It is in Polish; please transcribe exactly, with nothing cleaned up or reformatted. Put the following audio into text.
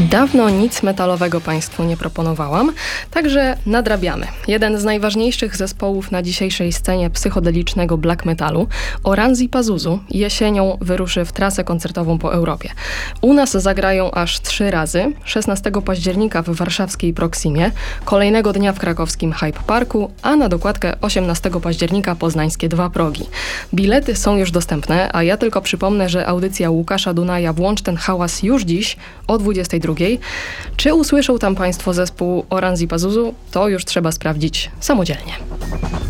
Dawno nic metalowego Państwu nie proponowałam, także nadrabiamy. Jeden z najważniejszych zespołów na dzisiejszej scenie psychodelicznego black metalu, Oranssi Pazuzu, jesienią wyruszy w trasę koncertową po Europie. U nas zagrają aż trzy razy, szesnastego października w warszawskiej Proximie, kolejnego dnia w krakowskim Hype Parku, a na dokładkę osiemnastego października poznańskie dwa progi. Bilety są już dostępne, a ja tylko przypomnę, że audycja Łukasza Dunaja Włącz ten hałas już dziś o dwudziestej drugiej. Czy usłyszą tam Państwo zespół Oranssi Pazuzu? To już trzeba sprawdzić samodzielnie.